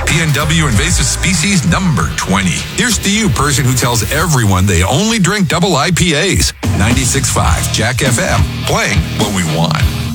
PNW invasive species number 20. Here's to you, person who tells everyone they only drink double IPAs. 96.5 Jack FM, playing what we want.